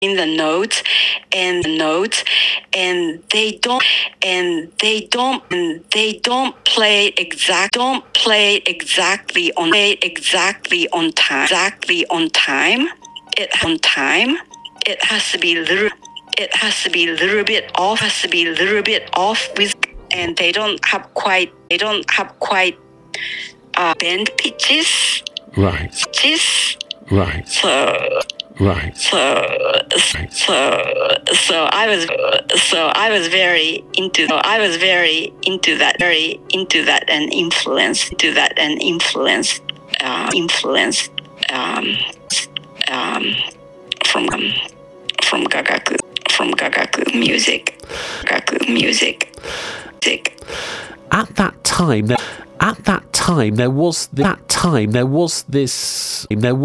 in the notes and they don't play exactly on time. It has to be a little bit off with, and they don't have quite bend pitches. Right. Right. So I was very into that and influenced from Gagaku music. At that time there was this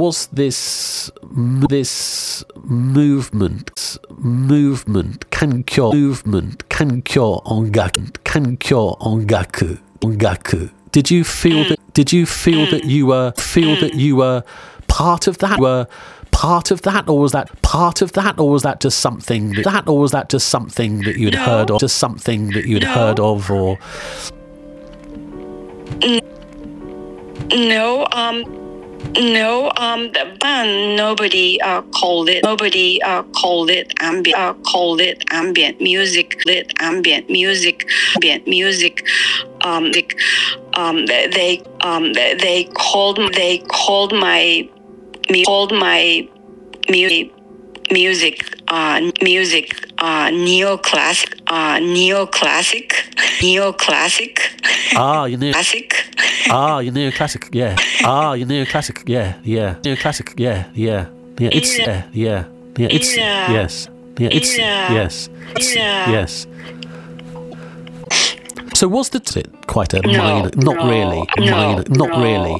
movement kankyo ongaku. Did you feel that you were part of that? Or was that just something that you'd heard of, or No, the band nobody called it ambient music. They called my music neoclassic. You know. Classic. You neoclassic, yeah. You neoclassic, yeah. Neoclassic, yeah. It's yes. So was the quite a minor? Not really.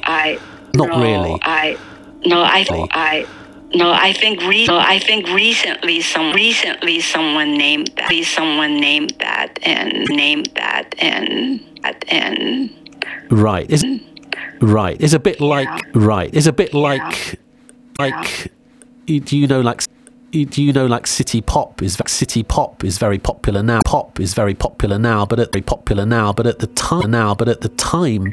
I think recently someone named that and Right. It's a bit like do you know like city pop is very popular now. Pop is very popular now, but at the time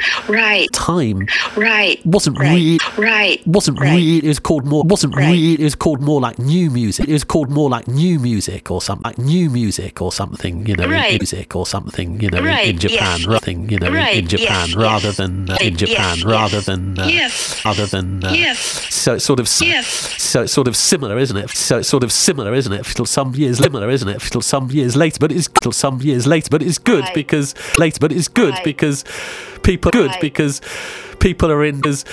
wasn't really. It was called more like new music. It was called more like new music or something, in Japan, rather than so it's sort of similar, isn't it? Till some years later, but it's good because people are into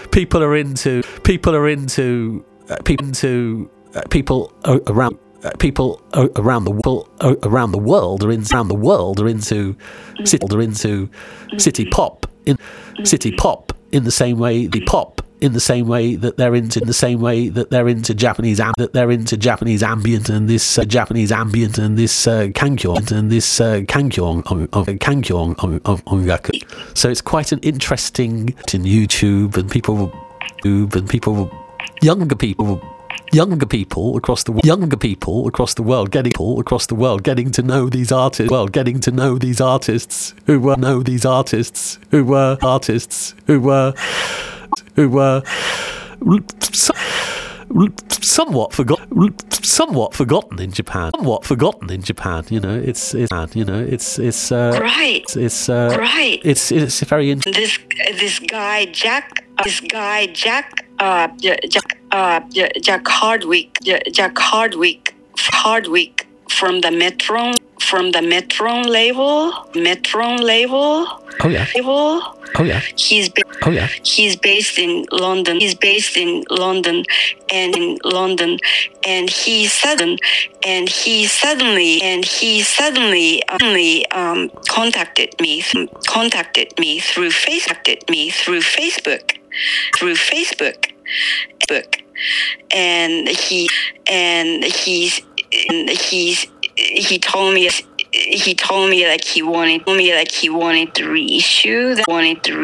people around the world are into city pop in the same way that they're into Japanese ambient and this kankyo ongaku. So it's quite an interesting in YouTube and people younger people across the world getting to know these artists who were somewhat forgotten in Japan. You know, it's right. It's very interesting. This guy Jack Hardwick from the Metron label. Oh yeah. He's based in London. And he suddenly contacted me through Facebook. And he told me like he wanted to reissue